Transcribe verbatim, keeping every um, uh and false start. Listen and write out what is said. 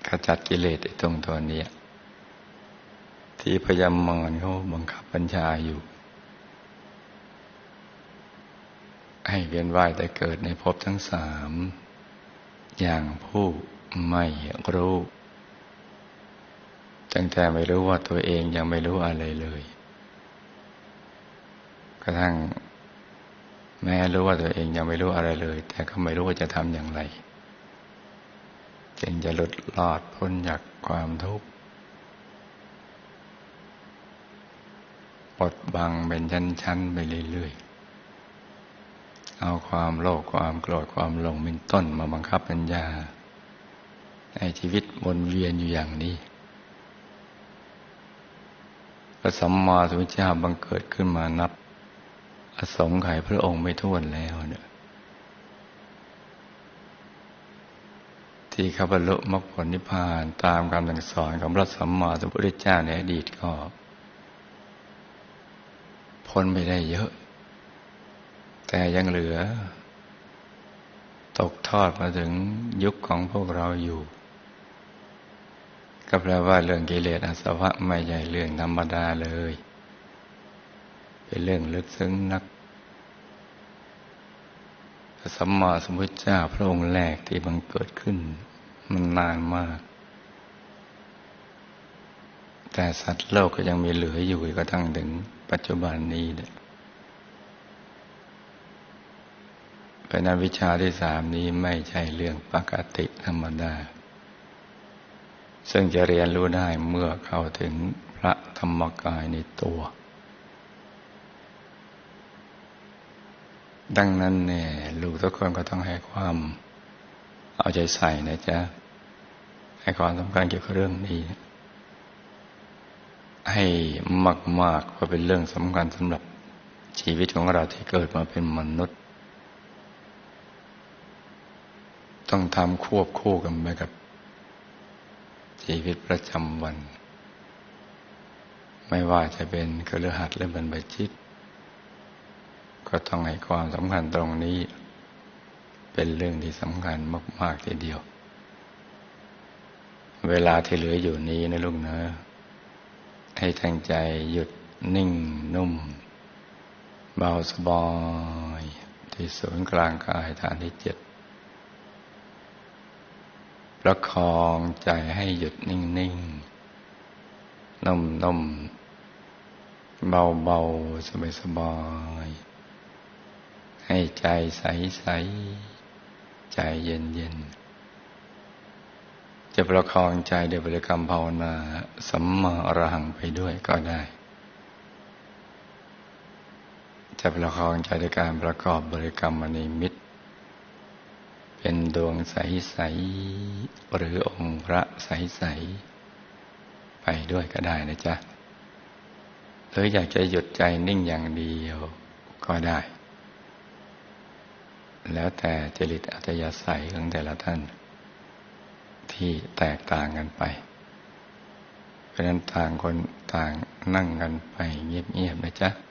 ขจัดกิเลสไอ้ตรงตัวเนี้ยที่พยามารเขาบังคับบัญชาอยู่ให้เวียนว่ายแต่เกิดในภพทั้งสามอย่างผู้ไม่รู้ตั้งแต่ไม่รู้ว่าตัวเองยังไม่รู้อะไรเลยกระทั่งแม้รู้ว่าตัวเองยังไม่รู้อะไรเลยแต่ก็ไม่รู้ว่าจะทำอย่างไรจึงจะหลุดรอดพ้นจากความทุกข์ปดบังเป็นชั้นๆไปเรื่อยๆเอาความโลภความโกรธความหลงเป็นต้นมาบังคับปัญญาให้ชีวิตวนเวียนอยู่อย่างนี้พระสัมมาสัมพุทธเจ้าบังเกิดขึ้นมานับอสงไขยพระองค์ไม่ถ้วนแล้วเนี่ยที่เขาบรรลุมรรคผลนิพพานตามคำสั่งสอนของพระสัมมาสัมพุทธเจ้าในอดีตก็พ้นไปได้เยอะแต่ยังเหลือตกทอดมาถึงยุคของพวกเราอยู่ก็แปลว่าเรื่องกิเลสอาสวะไม่ใช่เรื่องธรรมดาเลยเป็นเรื่องลึกซึ้งนักพระสัมมาสัมพุทธเจ้าพระองค์แรกที่บังเกิดขึ้นมันนานมากแต่สัตว์โลกก็ยังมีเหลืออยู่กระทั่งถึงปัจจุบันนี้เนี่ยเพราะนั้นวิชาที่สามนี้ไม่ใช่เรื่องปกติธรรมดาซึ่งจะเรียนรู้ได้เมื่อเข้าถึงพระธรรมกายในตัวดังนั้นเนี่ยลูกทุกคนก็ต้องให้ความเอาใจใส่นะจ๊ะให้ความสำคัญเกี่ยวกับเรื่องนี้ให้มากๆเพราะเป็นเรื่องสำคัญสำหรับชีวิตของเราที่เกิดมาเป็นมนุษย์ต้องทำควบคู่กันไปกับชีวิตประจำวันไม่ว่าจะเป็นคฤหัสถ์หรือบรรพชิตก็ต้องให้ความสำคัญตรงนี้เป็นเรื่องที่สำคัญมากๆทีเดียวเวลาที่เหลืออยู่นี้นะลูกนะให้ตั้งใจหยุดนิ่งนุ่มเบาสบายที่ศูนย์กลางกายฐานที่เจ็ดประคองใจให้หยุดนิ่งๆนุ่มๆเบาๆสบายๆให้ใจใสๆใจเย็นๆจะประคองใจด้วยบริกรรมภาวนาสัมมาอรหังไปด้วยก็ได้จะประคองใจด้วยการประกอบบริกรรมนิมิตเป็นดวงใสๆหรือองค์พระใสๆไปด้วยก็ได้นะจ๊ะหรืออยากจะหยุดใจนิ่งอย่างเดียวก็ได้แล้วแต่จริตอัธยาศัยของแต่ละท่านที่แตกต่างกันไปเพราะฉะนั้นต่างคนต่างนั่งกันไปเงียบๆนะจ๊ะ